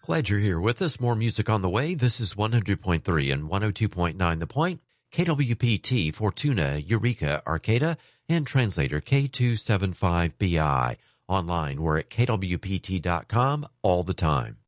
Glad you're here with us. More music on the way. This is 100.3 and 102.9 The Point, KWPT, Fortuna, Eureka, Arcata, and translator K275BI. Online, we're at kwpt.com all the time.